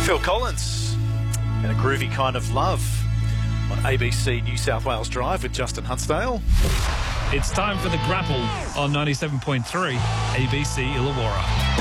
Phil Collins and a groovy kind of love on ABC New South Wales Drive with Justin Huntsdale. It's time for the grapple on 97.3 ABC Illawarra.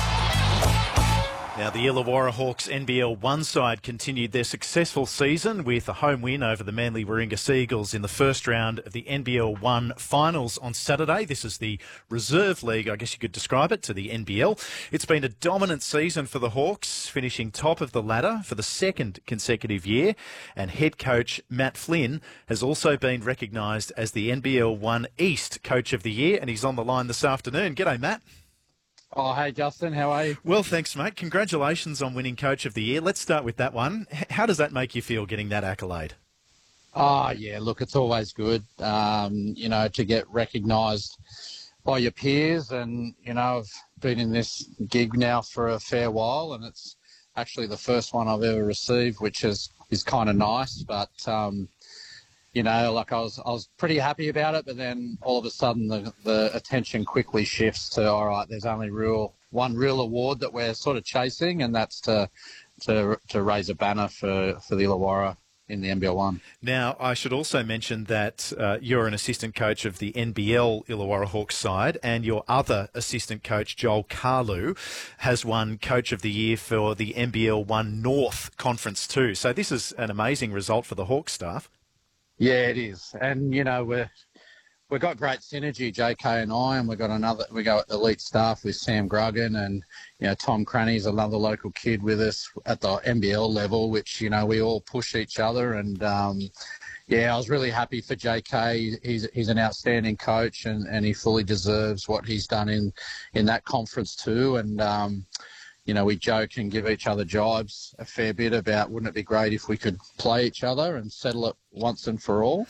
Now, the Illawarra Hawks NBL 1 side continued their successful season with a home win over the Manly Warringah Seagulls in the first round of the NBL 1 finals on Saturday. This is the reserve league, I guess you could describe it, to the NBL. It's been a dominant season for the Hawks, finishing top of the ladder for the second consecutive year. And head coach Matt Flynn has also been recognised as the NBL 1 East Coach of the Year, and he's on the line this afternoon. G'day, Matt. Oh, hey, Justin. How are you? Well, thanks, mate. Congratulations on winning Coach of the Year. Let's start with that one. How does that make you feel, getting that accolade? Oh, yeah, look, it's always good, to get recognised by your peers. And, I've been in this gig now for a fair while, and it's actually the first one I've ever received, which is kind of nice. But, I was pretty happy about it, but then all of a sudden the attention quickly shifts to, all right, there's only one real award that we're sort of chasing, and that's to raise a banner for the Illawarra in the NBL 1. Now, I should also mention that you're an assistant coach of the NBL Illawarra Hawks side, and your other assistant coach, Joel Carlew, has won Coach of the Year for the NBL 1 North Conference too. So this is an amazing result for the Hawks staff. Yeah, it is. And, we've got great synergy, JK and I, and we got elite staff with Sam Gruggan and, Tom Cranny's another local kid with us at the NBL level, which, we all push each other. And, I was really happy for JK. He's an outstanding coach, and he fully deserves what he's done in that conference too. And, we joke and give each other jibes a fair bit about, wouldn't it be great if we could play each other and settle it once and for all?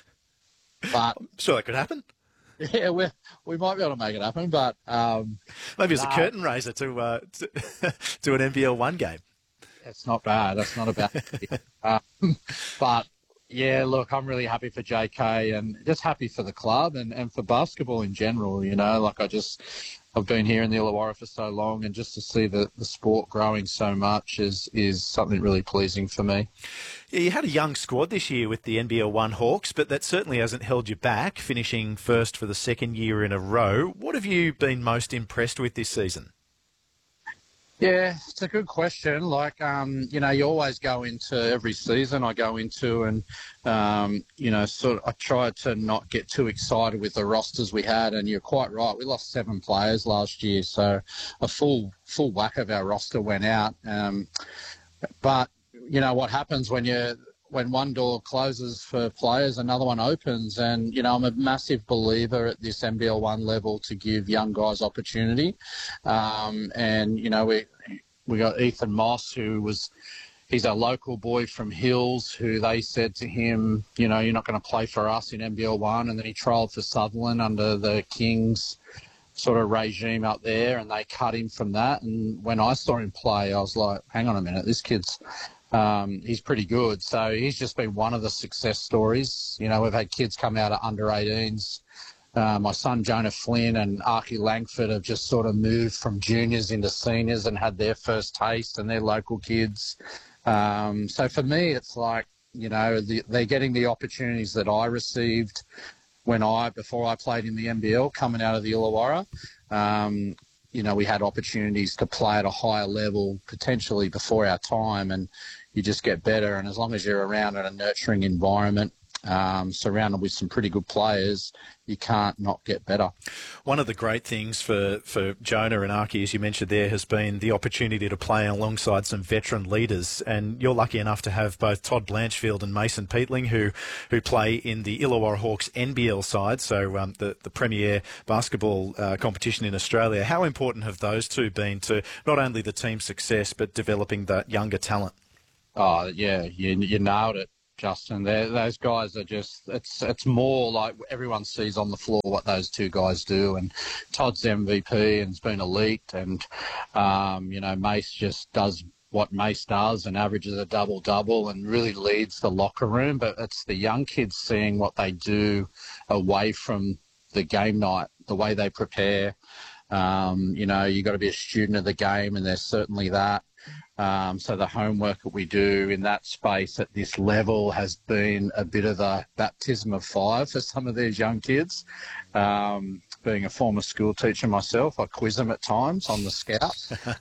But I'm sure that could happen. Yeah, we might be able to make it happen, but maybe as a curtain raiser to an NBL 1 game. That's not bad. That's not a bad thing. But yeah, look, I'm really happy for JK and just happy for the club and for basketball in general. I've been here in the Illawarra for so long, and just to see the sport growing so much is something really pleasing for me. Yeah, you had a young squad this year with the NBL 1 Hawks, but that certainly hasn't held you back, finishing first for the second year in a row. What have you been most impressed with this season? Yeah, it's a good question. You always go into every season I go into and, I try to not get too excited with the rosters we had. And you're quite right. We lost 7 players last year. So a full whack of our roster went out. But what happens when one door closes for players, another one opens. And, I'm a massive believer at this NBL 1 level to give young guys opportunity. We got Ethan Moss, he's a local boy from Hills, who they said to him, you're not going to play for us in NBL 1. And then he trialled for Sutherland under the Kings sort of regime up there, and they cut him from that. And when I saw him play, I was like, hang on a minute, this kid's he's pretty good. So he's just been one of the success stories. We've had kids come out of under 18s. My son Jonah Flynn and Archie Langford have just sort of moved from juniors into seniors and had their first taste, and they're local kids. So for me, it's like, they're getting the opportunities that I received before I played in the NBL coming out of the Illawarra. We had opportunities to play at a higher level potentially before our time, and you just get better. And as long as you're around in a nurturing environment, surrounded with some pretty good players, you can't not get better. One of the great things for Jonah and Archie, as you mentioned there, has been the opportunity to play alongside some veteran leaders. And you're lucky enough to have both Todd Blanchfield and Mason Peatling, who play in the Illawarra Hawks NBL side, so the premier basketball competition in Australia. How important have those two been to not only the team's success, but developing that younger talent? Oh, yeah, you nailed it, Justin. Those guys are just, it's more like everyone sees on the floor what those two guys do. And Todd's MVP and has been elite. And, Mace just does what Mace does and averages a double-double and really leads the locker room. But it's the young kids seeing what they do away from the game night, the way they prepare. You know, you've got to be a student of the game, and there's certainly that. So the homework that we do in that space at this level has been a bit of a baptism of fire for some of these young kids. Being a former school teacher myself, I quiz them at times on the scout.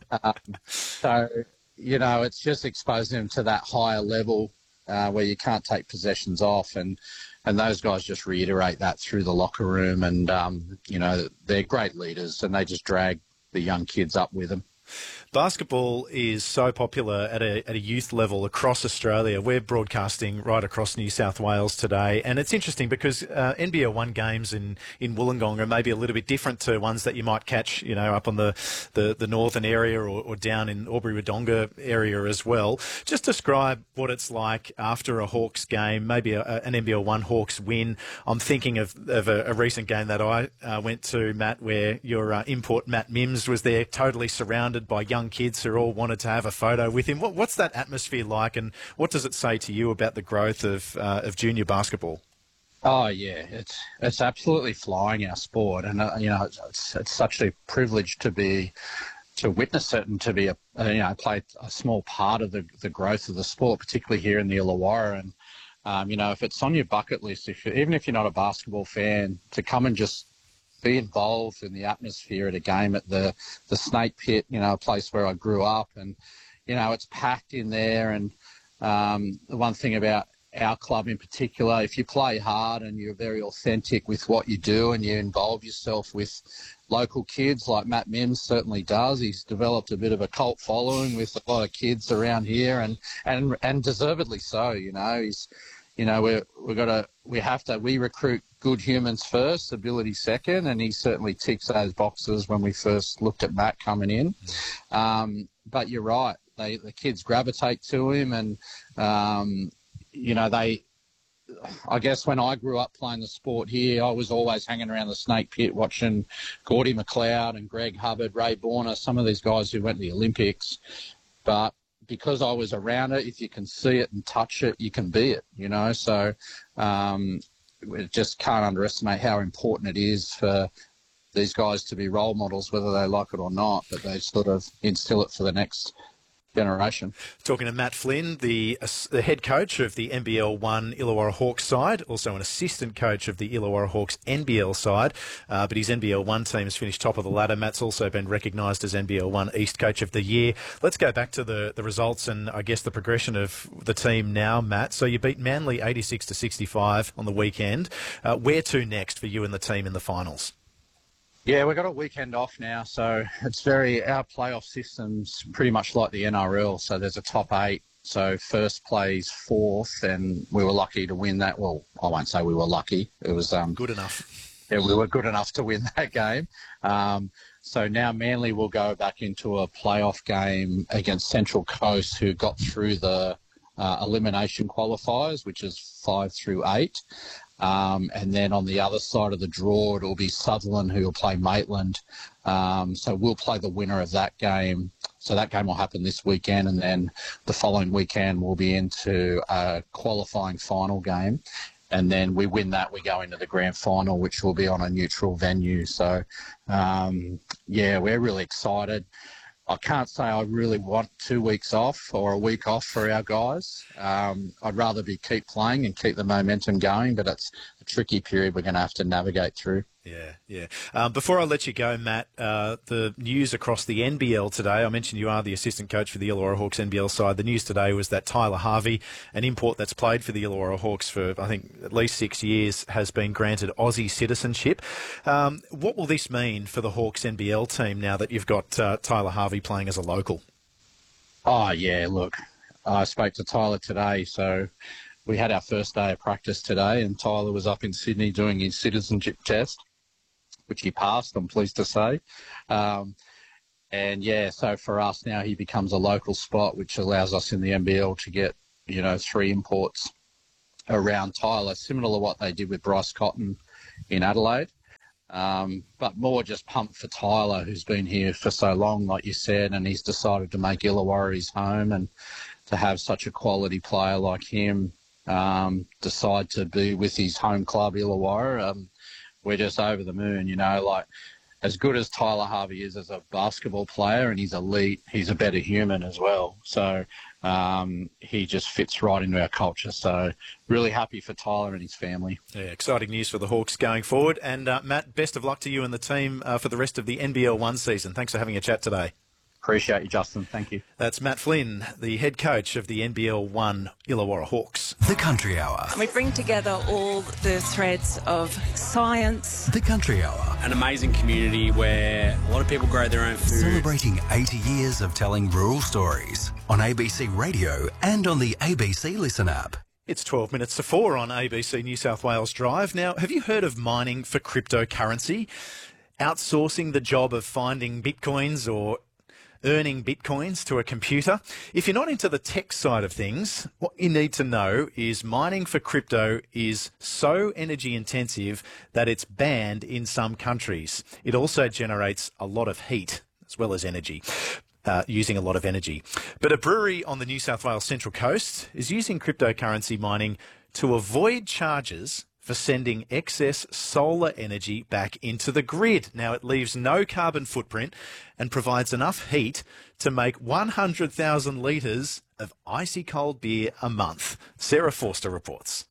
So, you know, it's just exposing them to that higher level where you can't take possessions off. And those guys just reiterate that through the locker room. And, you know, they're great leaders, and they just drag the young kids up with them. Basketball is so popular at a youth level across Australia. We're broadcasting right across New South Wales today, and it's interesting because NBL 1 games in Wollongong are maybe a little bit different to ones that you might catch, you know, up on the northern area or down in Albury-Wodonga area as well. Just describe what it's like after a Hawks game, maybe an NBL 1 Hawks win. I'm thinking of a recent game that I went to, Matt, where your import Matt Mims was there, totally surrounded by young kids who all wanted to have a photo with him. What's that atmosphere like, and what does it say to you about the growth of junior basketball? Oh yeah, it's absolutely flying, our sport, and you know, it's such a privilege to witness it and to be play a small part of the growth of the sport, particularly here in the Illawarra. And you know, if it's on your bucket list, even if you're not a basketball fan, to come and just be involved in the atmosphere at a game at the Snake Pit, you know, a place where I grew up, and you know, it's packed in there. And the one thing about our club in particular, if you play hard and you're very authentic with what you do and you involve yourself with local kids like Matt Mims certainly does, he's developed a bit of a cult following with a lot of kids around here, and deservedly so. You know, he's, you know, we recruit good humans first, ability second, and he certainly ticks those boxes when we first looked at Matt coming in. But you're right, the kids gravitate to him, and you know, I guess when I grew up playing the sport here, I was always hanging around the Snake Pit watching Gordy McLeod and Greg Hubbard, Ray Borner, some of these guys who went to the Olympics. But because I was around it, if you can see it and touch it, you can be it, you know. So we just can't underestimate how important it is for these guys to be role models, whether they like it or not, but they sort of instill it for the next generation. Talking to Matt Flynn, the head coach of the NBL 1 Illawarra Hawks side, also an assistant coach of the Illawarra Hawks NBL side, but his NBL 1 team has finished top of the ladder. Matt's also been recognised as NBL 1 East Coach of the Year. Let's go back to the results and I guess the progression of the team now, Matt. So you beat Manly 86-65 on the weekend. Where to next for you and the team in the finals? Yeah, we've got a weekend off now, so it's our playoff system's pretty much like the NRL. So there's a top 8. So first plays fourth, and we were lucky to win that. Well, I won't say we were lucky. It was good enough. Yeah, we were good enough to win that game. So now Manly will go back into a playoff game against Central Coast, who got through the elimination qualifiers, which is 5 through 8. And then on the other side of the draw, it'll be Sutherland who will play Maitland. So we'll play the winner of that game. So that game will happen this weekend, and then the following weekend we'll be into a qualifying final game. And then we win that, we go into the grand final, which will be on a neutral venue. So, yeah, we're really excited. I can't say I really want 2 weeks off or a week off for our guys. I'd rather keep playing and keep the momentum going, but it's a tricky period we're going to have to navigate through. Yeah. Before I let you go, Matt, the news across the NBL today, I mentioned you are the assistant coach for the Illawarra Hawks NBL side. The news today was that Tyler Harvey, an import that's played for the Illawarra Hawks for, I think, at least 6 years, has been granted Aussie citizenship. What will this mean for the Hawks NBL team now that you've got Tyler Harvey playing as a local? Oh, yeah, look, I spoke to Tyler today, so we had our first day of practice today, and Tyler was up in Sydney doing his citizenship test, which he passed, I'm pleased to say. And, yeah, so for us now he becomes a local spot, which allows us in the NBL to get, 3 imports around Tyler, similar to what they did with Bryce Cotton in Adelaide. But more just pumped for Tyler, who's been here for so long, like you said, and he's decided to make Illawarra his home, and to have such a quality player like him decide to be with his home club, Illawarra. We're just over the moon, as good as Tyler Harvey is as a basketball player and he's elite, he's a better human as well. So he just fits right into our culture. So really happy for Tyler and his family. Yeah, exciting news for the Hawks going forward. And Matt, best of luck to you and the team for the rest of the NBL 1 season. Thanks for having a chat today. Appreciate you, Justin. Thank you. That's Matt Flynn, the head coach of the NBL 1 Illawarra Hawks. The Country Hour. We bring together all the threads of science. The Country Hour. An amazing community where a lot of people grow their own food. Celebrating 80 years of telling rural stories on ABC Radio and on the ABC Listen app. It's 12 minutes to 4 on ABC New South Wales Drive. Now, have you heard of mining for cryptocurrency? Outsourcing the job of finding bitcoins or earning bitcoins to a computer? If you're not into the tech side of things, what you need to know is mining for crypto is so energy intensive that it's banned in some countries. It also generates a lot of heat as well as energy. Using a lot of energy. But a brewery on the New South Wales Central Coast is using cryptocurrency mining to avoid charges for sending excess solar energy back into the grid. Now, it leaves no carbon footprint and provides enough heat to make 100,000 litres of icy cold beer a month. Sarah Forster reports.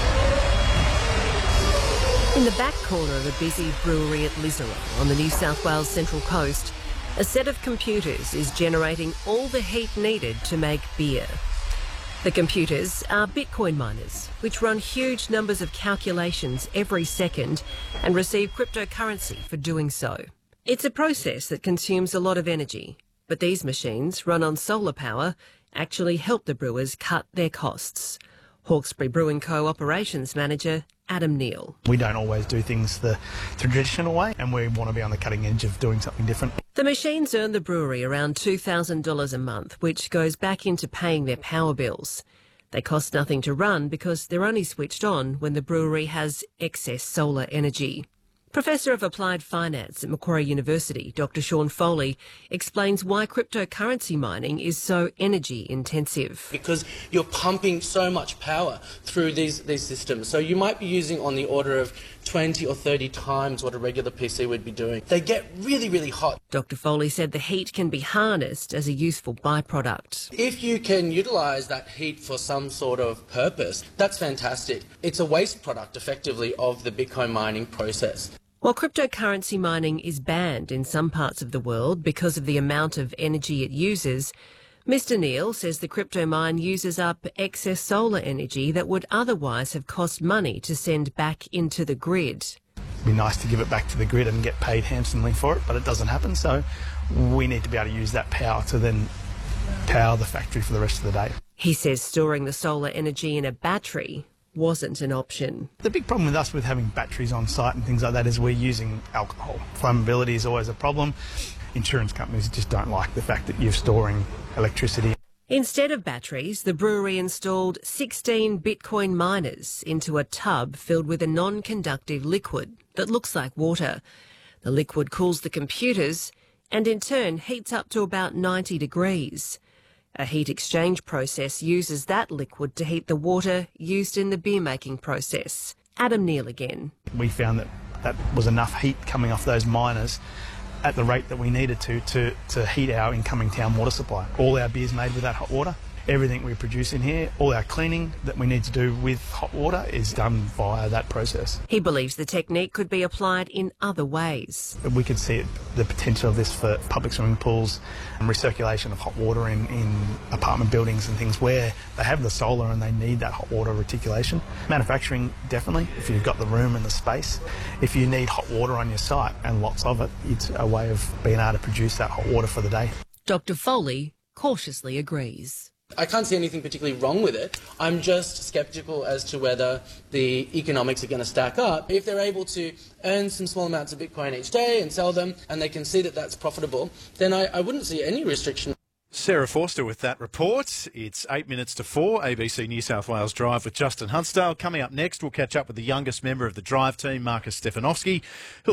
In the back corner of a busy brewery at Lisera on the New South Wales Central Coast, a set of computers is generating all the heat needed to make beer. The computers are Bitcoin miners, which run huge numbers of calculations every second and receive cryptocurrency for doing so. It's a process that consumes a lot of energy, but these machines, run on solar power, actually help the brewers cut their costs. Hawkesbury Brewing Co. Operations Manager Adam Neal. We don't always do things the traditional way, and we want to be on the cutting edge of doing something different. The machines earn the brewery around $2,000 a month, which goes back into paying their power bills. They cost nothing to run because they're only switched on when the brewery has excess solar energy. Professor of Applied Finance at Macquarie University, Dr. Sean Foley, explains why cryptocurrency mining is so energy intensive. Because you're pumping so much power through these systems. So you might be using on the order of 20 or 30 times what a regular PC would be doing. They get really, really hot. Dr. Foley said the heat can be harnessed as a useful byproduct. If you can utilise that heat for some sort of purpose, that's fantastic. It's a waste product, effectively, of the Bitcoin mining process. While cryptocurrency mining is banned in some parts of the world because of the amount of energy it uses, Mr. Neal says the crypto mine uses up excess solar energy that would otherwise have cost money to send back into the grid. It'd be nice to give it back to the grid and get paid handsomely for it, but it doesn't happen, so we need to be able to use that power to then power the factory for the rest of the day. He says storing the solar energy in a battery wasn't an option. The big problem with us with having batteries on site and things like that is we're using alcohol. Flammability is always a problem. Insurance companies just don't like the fact that you're storing electricity. Instead of batteries, the brewery installed 16 Bitcoin miners into a tub filled with a non-conductive liquid that looks like water. The liquid cools the computers and in turn heats up to about 90 degrees. A heat exchange process uses that liquid to heat the water used in the beer making process. Adam Neal again. We found that was enough heat coming off those miners at the rate that we needed to heat our incoming town water supply. All our beer's made with that hot water. Everything we produce in here, all our cleaning that we need to do with hot water is done via that process. He believes the technique could be applied in other ways. We could see the potential of this for public swimming pools and recirculation of hot water in apartment buildings and things where they have the solar and they need that hot water reticulation. Manufacturing, definitely, if you've got the room and the space. If you need hot water on your site, and lots of it, it's a way of being able to produce that hot water for the day. Dr. Foley cautiously agrees. I can't see anything particularly wrong with it. I'm just sceptical as to whether the economics are going to stack up. If they're able to earn some small amounts of Bitcoin each day and sell them, and they can see that that's profitable, then I wouldn't see any restriction. Sarah Forster with that report. It's 8 minutes to 4, ABC New South Wales Drive with Justin Huntsdale. Coming up next, we'll catch up with the youngest member of the Drive team, Marcus Stefanovski.